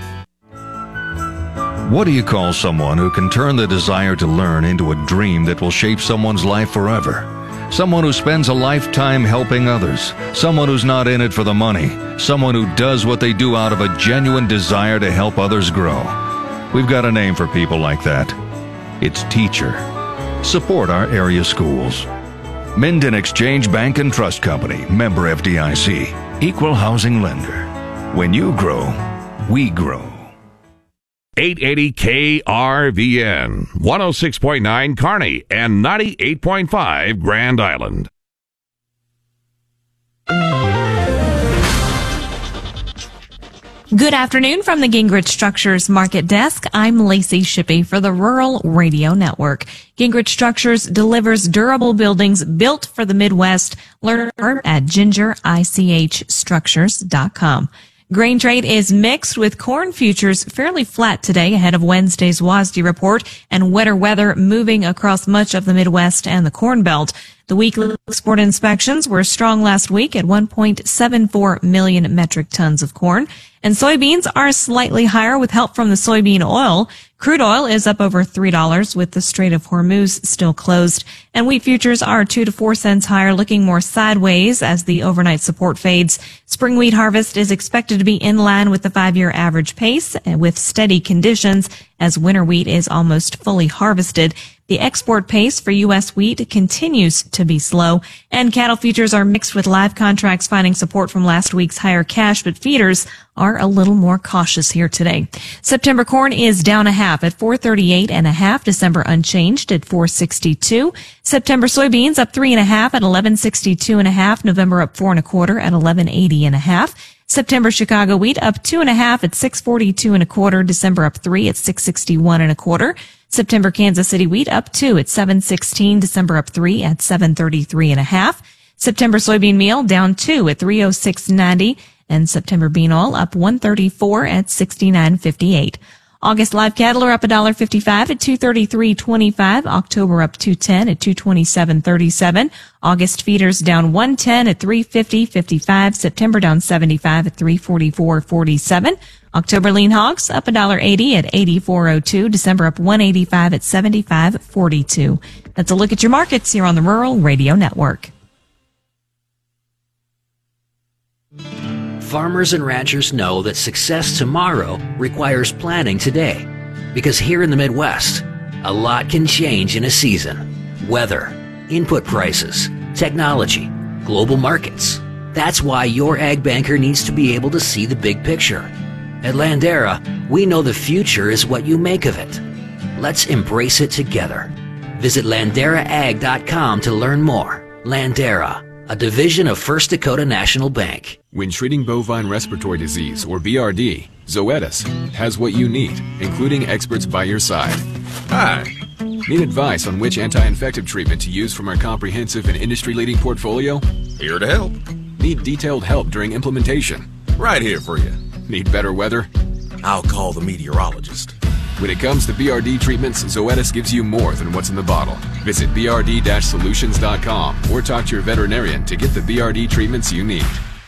Speaker 22: What do you call someone who can turn the desire to learn into a dream that will shape someone's life forever? Someone who spends a lifetime helping others. Someone who's not in it for the money. Someone who does what they do out of a genuine desire to help others grow. We've got a name for people like that. It's teacher. Support our area schools. Minden Exchange Bank and Trust Company, member F D I C, equal housing lender. When you grow, we grow.
Speaker 10: eight eighty K R V N, one oh six point nine Kearney, and ninety-eight point five Grand Island.
Speaker 23: Good afternoon from the Gingrich Structures Market Desk. I'm Lacey Shippey for the Rural Radio Network. Gingrich Structures delivers durable buildings built for the Midwest. Learn more at ginger I C H structures dot com. Grain trade is mixed, with corn futures fairly flat today ahead of Wednesday's W A S D report and wetter weather moving across much of the Midwest and the Corn Belt. The weekly export inspections were strong last week at one point seven four million metric tons of corn. And soybeans are slightly higher with help from the soybean oil. Crude oil is up over three dollars with the Strait of Hormuz still closed. And wheat futures are two to four cents higher, looking more sideways as the overnight support fades. Spring wheat harvest is expected to be in line with the five-year average pace with steady conditions as winter wheat is almost fully harvested. The export pace for U S wheat continues to be slow, and cattle futures are mixed with live contracts finding support from last week's higher cash, but feeders are a little more cautious here today. September corn is down a half at four thirty-eight and a half. December unchanged at four sixty-two. September soybeans up three and a half at eleven sixty-two and a half. November up four and a quarter at eleven eighty and a half. September Chicago wheat up two and a half at six forty-two and a quarter. December up three at six sixty-one and a quarter. September Kansas City wheat up two at seven sixteen. December up three at seven thirty-three and a half. September soybean meal down two at three oh six ninety. And September bean oil up one thirty-four at sixty-nine fifty-eight. August live cattle are up one dollar fifty-five at two thirty-three twenty-five. October up two ten at two twenty-seven thirty-seven. August feeders down one ten at three fifty fifty-five. September down seventy-five at three forty-four forty-seven. October lean hogs up one dollar eighty at eighty-four oh two. December up one eighty-five at seventy-five forty-two. That's a look at your markets here on the Rural Radio Network.
Speaker 5: Farmers and ranchers know that success tomorrow requires planning today. Because here in the Midwest, a lot can change in a season. Weather, input prices, technology, global markets. That's why your ag banker needs to be able to see the big picture. At Landera, we know the future is what you make of it. Let's embrace it together. Visit landera ag dot com to learn more. Landera, a division of First Dakota National Bank.
Speaker 8: When treating bovine respiratory disease, or B R D, Zoetis has what you need, including experts by your side. Hi. Need advice on which anti-infective treatment to use from our comprehensive and industry-leading portfolio? Here to help. Need detailed help during implementation? Right here for you. Need better weather? I'll call the meteorologist. When it comes to B R D treatments, Zoetis gives you more than what's in the bottle. Visit b r d dash solutions dot com or talk to your veterinarian to get the B R D treatments you need.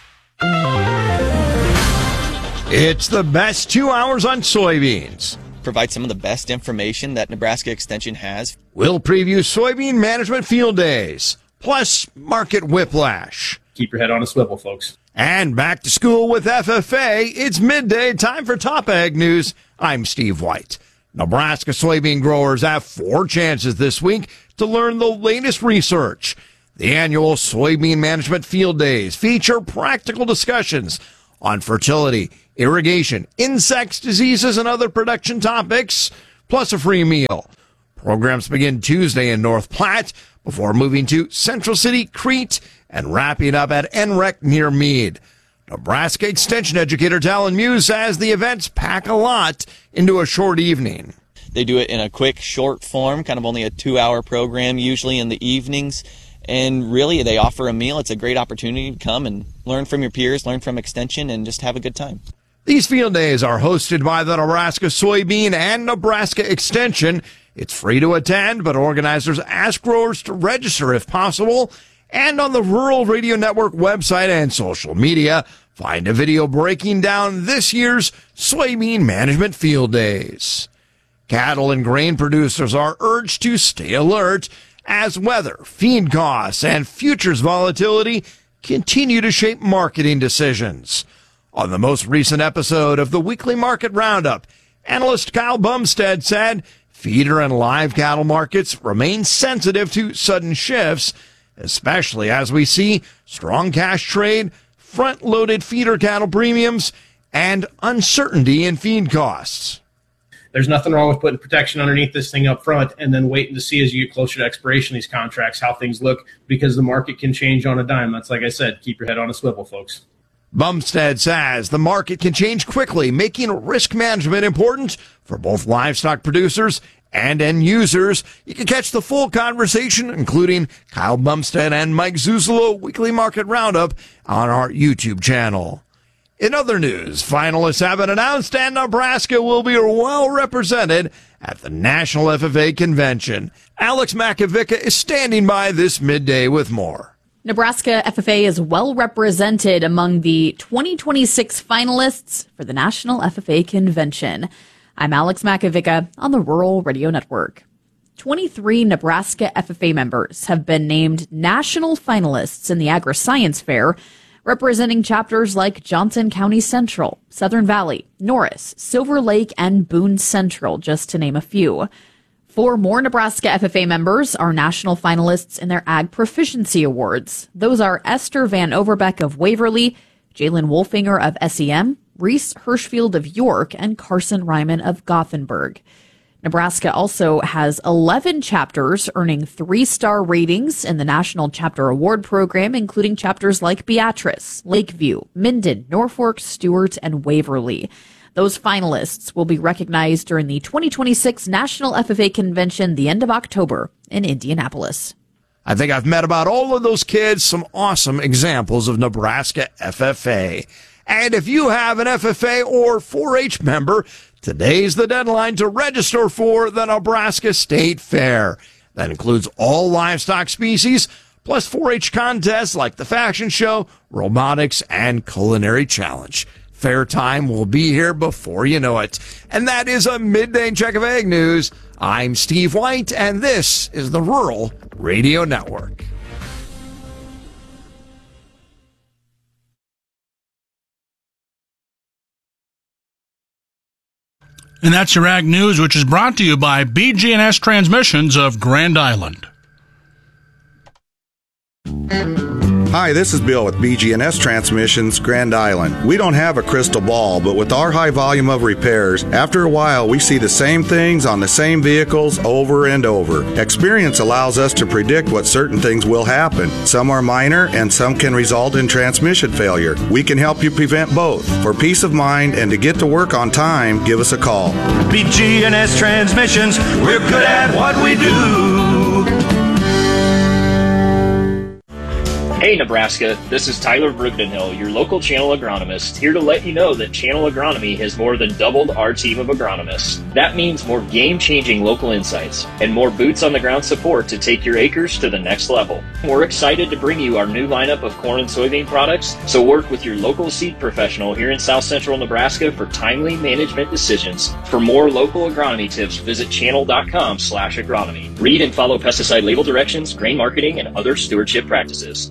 Speaker 9: It's the best two hours on soybeans.
Speaker 24: Provide some of the best information that Nebraska Extension has.
Speaker 9: We'll preview soybean management field days, plus market whiplash.
Speaker 25: Keep your head on a swivel, folks.
Speaker 9: And back to school with F F A. It's midday, time for Top Ag News. I'm Steve White. Nebraska soybean growers have four chances this week to learn the latest research. The annual Soybean Management Field Days feature practical discussions on fertility, irrigation, insects, diseases, and other production topics, plus a free meal. Programs begin Tuesday in North Platte before moving to Central City, Crete, and wrapping up at N R E C near Meade. Nebraska Extension educator Talon Muse says the events pack a lot into a short evening.
Speaker 24: They do it in a quick, short form, kind of only a two-hour program, usually in the evenings. And really, they offer a meal. It's a great opportunity to come and learn from your peers, learn from Extension, and just have a good time.
Speaker 9: These field days are hosted by the Nebraska Soybean and Nebraska Extension. It's free to attend, but organizers ask growers to register if possible. And on the Rural Radio Network website and social media, find a video breaking down this year's Soybean Management Field Days. Cattle and grain producers are urged to stay alert as weather, feed costs, and futures volatility continue to shape marketing decisions. On the most recent episode of the Weekly Market Roundup, analyst Kyle Bumstead said feeder and live cattle markets remain sensitive to sudden shifts, especially as we see strong cash trade, front-loaded feeder cattle premiums, and uncertainty in feed costs.
Speaker 25: There's nothing wrong with putting protection underneath this thing up front and then waiting to see as you get closer to expiration of these contracts how things look, because the market can change on a dime. That's, like I said, keep your head on a swivel, folks.
Speaker 9: Bumstead says the market can change quickly, making risk management important for both livestock producers and end users. You can catch the full conversation, including Kyle Bumstead and Mike Zuzolo Weekly Market Roundup, on our YouTube channel. In other news, finalists have been announced and Nebraska will be well represented at the National F F A Convention. Alex Makovica is standing by this midday with more.
Speaker 11: Nebraska F F A is well represented among the twenty twenty-six finalists for the National F F A Convention. I'm Alex Makovica on the Rural Radio Network. twenty-three Nebraska F F A members have been named national finalists in the Agri-Science Fair, representing chapters like Johnson County Central, Southern Valley, Norris, Silver Lake, and Boone Central, just to name a few. Four more Nebraska F F A members are national finalists in their Ag Proficiency Awards. Those are Esther Van Overbeck of Waverly, Jalen Wolfinger of S E M, Reese Hirschfield of York, and Carson Ryman of Gothenburg. Nebraska also has eleven chapters earning three-star ratings in the National Chapter Award Program, including chapters like Beatrice, Lakeview, Minden, Norfolk, Stewart, and Waverly. Those finalists will be recognized during the twenty twenty-six National F F A Convention the end of October in Indianapolis.
Speaker 9: I think I've met about all of those kids, some awesome examples of Nebraska F F A. And if you have an F F A or four H member, today's the deadline to register for the Nebraska State Fair. That includes all livestock species, plus four H contests like the fashion show, robotics, and culinary challenge. Fair time will be here before you know it. And that is a midday check of Ag News. I'm Steve White, and this is the Rural Radio Network.
Speaker 3: And that's your Ag News, which is brought to you by B G and S Transmissions of Grand Island.
Speaker 2: Hi, this is Bill with B G and S Transmissions, Grand Island. We don't have a crystal ball, but with our high volume of repairs, after a while we see the same things on the same vehicles over and over. Experience allows us to predict what certain things will happen. Some are minor and some can result in transmission failure. We can help you prevent both. For peace of mind and to get to work on time, give us a call.
Speaker 7: B G and S Transmissions, we're good at what we do.
Speaker 13: Hey Nebraska, this is Tyler Brugdenhill, your local channel agronomist, here to let you know that Channel Agronomy has more than doubled our team of agronomists. That means more game-changing local insights and more boots-on-the-ground support to take your acres to the next level. We're excited to bring you our new lineup of corn and soybean products, so work with your local seed professional here in South Central Nebraska for timely management decisions. For more local agronomy tips, visit channel.com slash agronomy. Read and follow pesticide label directions, grain marketing, and other stewardship practices.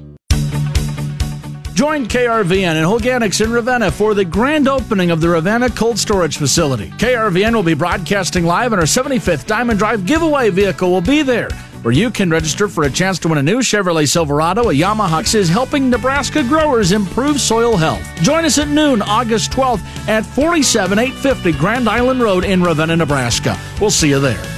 Speaker 3: Join K R V N and Organics in Ravenna for the grand opening of the Ravenna Cold Storage Facility. K R V N will be broadcasting live, and our seventy-fifth Diamond Drive giveaway vehicle will be there, where you can register for a chance to win a new Chevrolet Silverado. A Yamaha is helping Nebraska growers improve soil health. Join us at noon, August twelfth at forty-seven eight fifty Grand Island Road in Ravenna, Nebraska. We'll see you there.